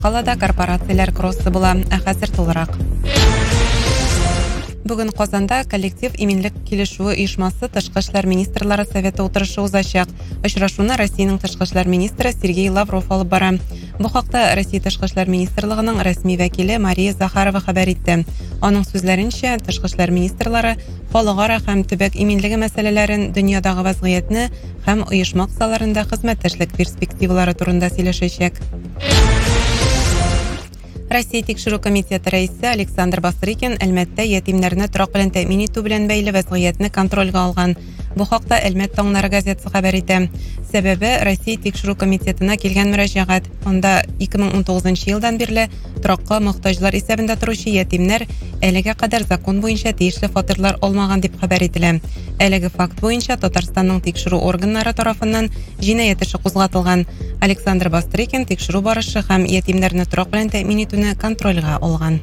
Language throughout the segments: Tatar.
Қалада корпорациялар кроссы була, хәзер тулырак. Бүгін Қазанда коллектив иминлек килешуі ұйышмасы Тышкы эшләр министрлары советы утырышы узачак. Очрашуны Россиянең Тышкы эшләр министры Сергей Лавров алып бара. Бу хакта Россия Тышкы эшләр министрлыгының рәсми вәкиле Мария Захарова хәбәр итте. Аның сүзләренчә, Тышкы эшләр министрлары халыкара һәм төбәк иминлеге мәсьәләләрен, дөньядагы вазгыятьне һәм оешма кысаларында хезмәттәшлек перспективалары турында сөйләшәчәк. Россия тикшерү комитеты рәисе Александр Бастрыкин Әлмәттә ятимнәрне торак белән тәэмин итү белән бәйле вазгыятьне контрольгә алган. Бу хакта Әлмәт таңнары газетасы хәбәр итә. Сәбәбе Россия тикшерү комитетына килгән мөрәҗәгать. Анда 2019 елдан бирле торакка мохтаҗлар исәбендә торучы ятимнәр әлегә кадәр закон буенча тиешле фатирлар алмаган дип хәбәр ителә. Әлеге факт буенча Татарстанның тикшерү органнары тарафыннан җинаять эше кузгатылган. Александр Бастрыкин тикшерү барышы һәм ятимнәрне торак белән тәэмин итүне контрольгә алган.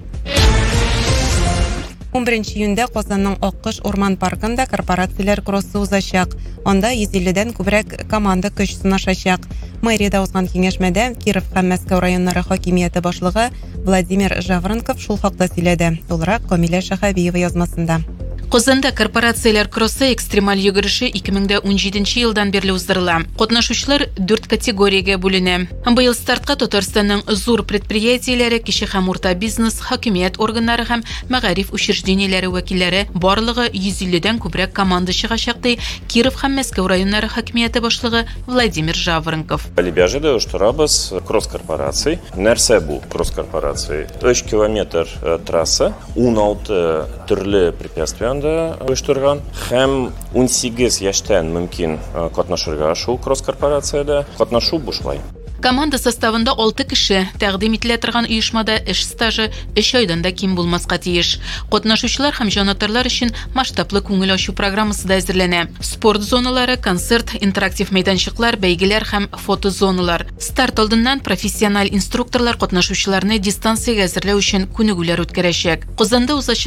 11 июньдә Казанның Аккыш Урман паркында корпорациялар кроссы узачак. Анда 150дән күбрәк команда көч сынашачак. Мэриядә узган киңәшмәдә Киров һәм Мәскәү районнары хакимияте башлыгы Владимир Жаврынков шул хакта сөйләде. Тулырак Камилә Шәһәбиева язмасында. Казанда корпорациялар кроссы экстремаль йөгереше 2017 елдан бирле уздырыла. Катнашучылар 4 категориягә бүленә. Быел стартка Татарстанның зур предприятиеләре, кече һәм урта бизнес, хакимият органнары һәм мәгариф учрежденияләре вәкилләре барлыгы 150дән күбрәк команда чыгачак ди Киров һәм Мәскәү районнары хакимияте башлыгы Владимир Жаврынков. Ожидаю, что рабыз кросс-корпораций. Нәрсә бу кросс-корпораций? 3 километр трасса, 16 төрле препятствия оештырган һәм 18 яшьтән мөмкин катнашырга шул кросс-корпорациядә. Катнашу бушлай. Команда составында 6 кеше тәкъдим ителә торган оешмада эш стажы 3 айдан да ким булмаска тиеш. Катнашучылар һәм җанатарлар өчен масштаблы күңел ачу программасы да әзерләнә. Спорт зоналары, концерт, интерактив мәйданчыклар, бәйгеләр һәм фото зоналар. Старт алдыннан профессиональ инструкторлар катнашучыларны дистанциягә әзерләү өчен күнегүләр үткәрәчәк. Казанда